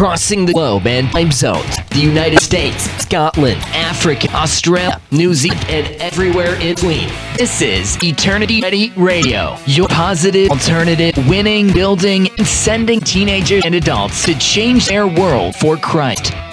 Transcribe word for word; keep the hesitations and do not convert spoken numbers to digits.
crossing the globe and time zones. The United States, Scotland, Africa, Australia, New Zealand, and everywhere in between. This is Eternity Ready Radio, your positive alternative, winning, building, and sending teenagers and adults to change their world for Christ.